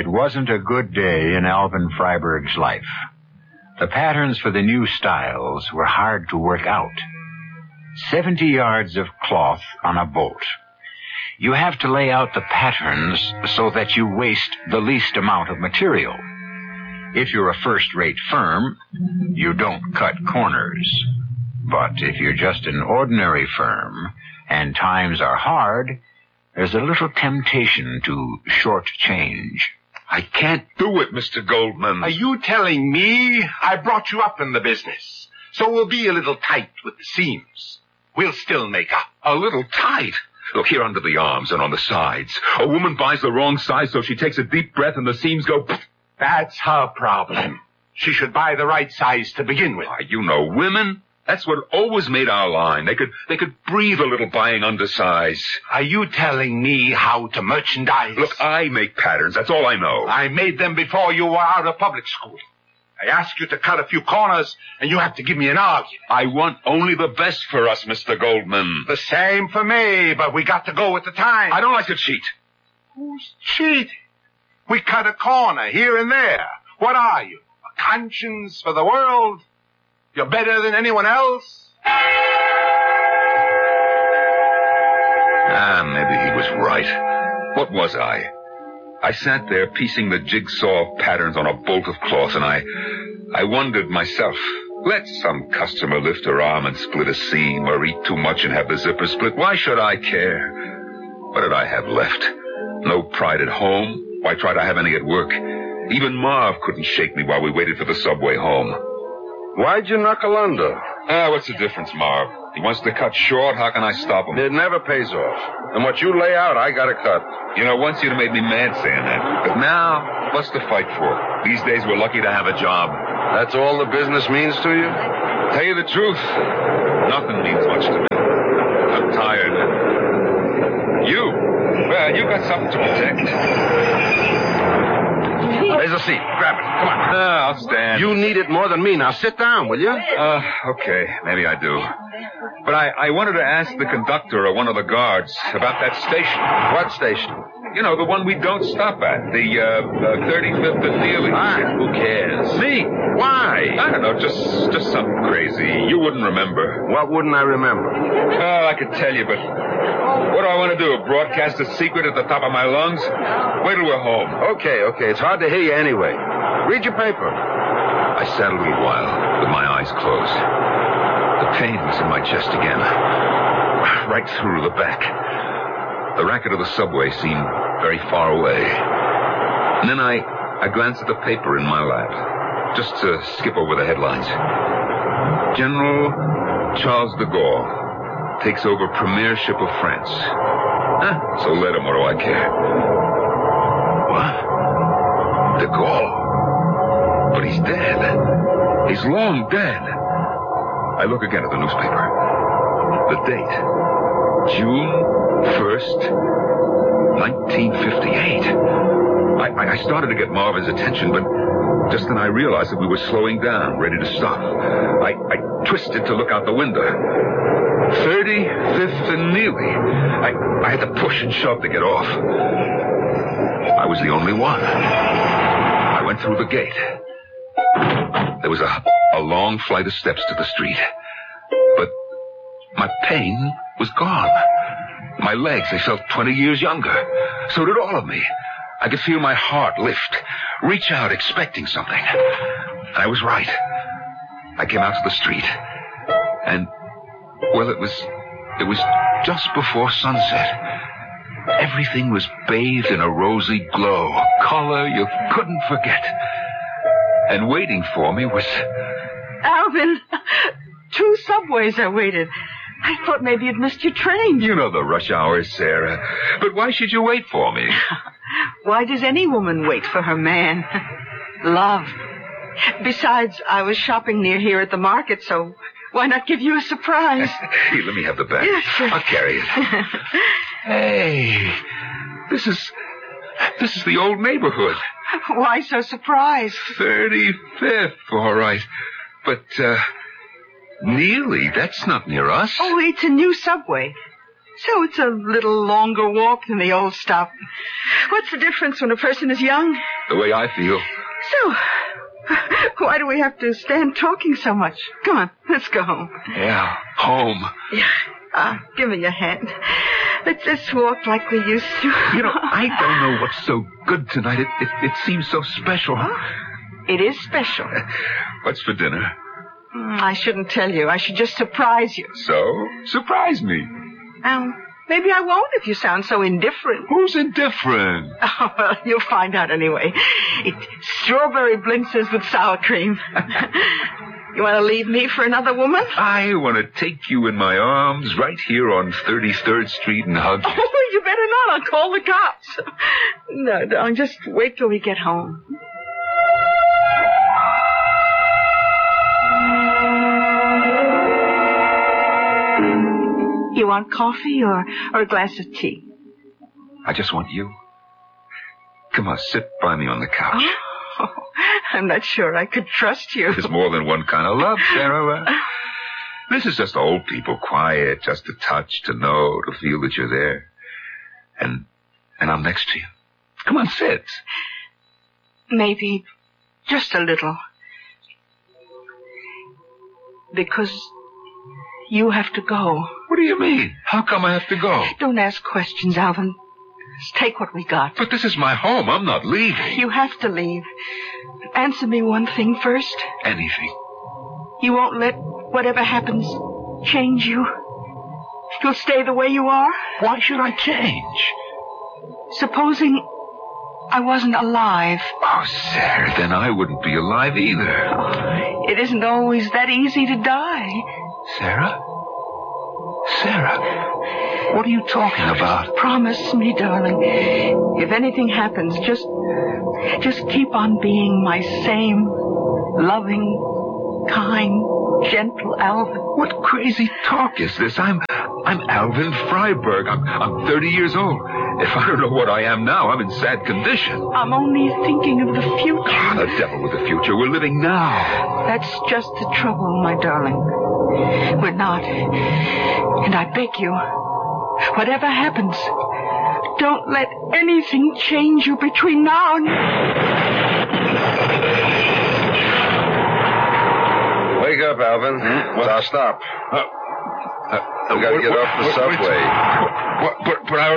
wasn't a good day in Alvin Freiberg's life. The patterns for the new styles were hard to work out. 70 yards of cloth on a bolt. You have to lay out the patterns so that you waste the least amount of material. If you're a first-rate firm, you don't cut corners. But if you're just an ordinary firm and times are hard, there's a little temptation to shortchange. I can't do it, Mr. Goldman. Are you telling me I brought you up in the business? So we'll be a little tight with the seams. We'll still make up. A little tight? Look, here under the arms and on the sides. A woman buys the wrong size, so she takes a deep breath and the seams go... That's her problem. She should buy the right size to begin with. Why, you know women. That's what always made our line. They could breathe a little buying undersize. Are you telling me how to merchandise? Look, I make patterns. That's all I know. I made them before you were out of public school. I asked you to cut a few corners, and you have to give me an argument. I want only the best for us, Mr. Goldman. The same for me, but we got to go with the time. I don't like to cheat. Who's cheating? We cut a corner here and there. What are you, a conscience for the world? You're better than anyone else? Maybe he was right. What was I? I sat there piecing the jigsaw patterns on a bolt of cloth, and I wondered myself, let some customer lift her arm and split a seam, or eat too much and have the zipper split. Why should I care? What did I have left? No pride at home. Why try to have any at work? Even Marv couldn't shake me while we waited for the subway home. Why'd you knuckle under? What's the difference, Marv? He wants to cut short. How can I stop him? It never pays off. And what you lay out, I gotta cut. You know, once you'd have made me mad saying that. But now, what's to fight for? These days, we're lucky to have a job. That's all the business means to you? Tell you the truth, nothing means much to me. I'm tired. Well, you got something to protect. There's a seat. Grab it. Come on. I'll stand. You need it more than me. Now sit down, will you? Okay. Maybe I do. But I wanted to ask the conductor or one of the guards about that station. What station? You know, the one we don't stop at. The 35th and Neely. Who cares? Me. Why? I don't know. Just something crazy. You wouldn't remember. What wouldn't I remember? Oh, I could tell you, but what do I want to do? Broadcast a secret at the top of my lungs? Wait till we're home. Okay. It's hard to hear you anyway. Read your paper. I sat a little while with my eyes closed. The pain was in my chest again. Right through the back. The racket of the subway seemed very far away. And then I glanced at the paper in my lap, just to skip over the headlines. General Charles de Gaulle takes over premiership of France. So let him, what do I care? What? De Gaulle? But he's dead. He's long dead. I look again at the newspaper. The date. June 1st, 1958. I started to get Marvin's attention, but just then I realized that we were slowing down, ready to stop. I twisted to look out the window. 35th and Neely. I had to push and shove to get off. I was the only one. I went through the gate. There was a long flight of steps to the street. But my pain was gone. My legs, they felt 20 years younger. So did all of me. I could feel my heart lift, reach out expecting something. And I was right. I came out to the street. And, well, it was just before sunset. Everything was bathed in a rosy glow, color you couldn't forget. And waiting for me was... Alvin, 2 subways I waited. I thought maybe you'd missed your train. You know the rush hours, Sarah. But why should you wait for me? Why does any woman wait for her man? Love. Besides, I was shopping near here at the market, so why not give you a surprise? Here, let me have the bag. Yes, sure. I'll carry it. Hey, this is the old neighborhood. Why so surprised? 35th, all right. But, Neely, that's not near us. Oh, it's a new subway. So it's a little longer walk than the old stop. What's the difference when a person is young? The way I feel. So, why do we have to stand talking so much? Come on, let's go home. Yeah, home. Yeah. Give me your hand. Let's just walk like we used to. You know, I don't know what's so good tonight. It seems so special. It is special. What's for dinner? I shouldn't tell you. I should just surprise you. So, surprise me. Maybe I won't if you sound so indifferent. Who's indifferent? Oh, well, you'll find out anyway. It's strawberry blintzes with sour cream. You want to leave me for another woman? I want to take you in my arms right here on 33rd Street and hug you. Oh, you better not. I'll call the cops. No, darling, just wait till we get home. You want coffee or a glass of tea? I just want you. Come on, sit by me on the couch. Oh, I'm not sure I could trust you. There's more than one kind of love, Sarah. This is just old people, quiet, just to touch, to know, to feel that you're there. And I'm next to you. Come on, sit. Maybe just a little. Because you have to go. What do you mean? How come I have to go? Don't ask questions, Alvin. Just take what we got. But this is my home. I'm not leaving. You have to leave. Answer me one thing first. Anything. You won't let whatever happens change you? You'll stay the way you are? Why should I change? Supposing I wasn't alive. Oh, Sarah, then I wouldn't be alive either. Oh, it isn't always that easy to die. Sarah? Sarah, what are you talking about? Promise me, darling. If anything happens, just keep on being my same loving, kind, gentle Alvin. What crazy talk is this? I'm Alvin Freiberg. I'm 30 years old. If I don't know what I am now, I'm in sad condition. I'm only thinking of the future. Ah, the devil with the future. We're living now. That's just the trouble, my darling. We're not. And I beg you, whatever happens, don't let anything change you between now and... Wake up, Alvin. It's our stop. We gotta get off the subway. But I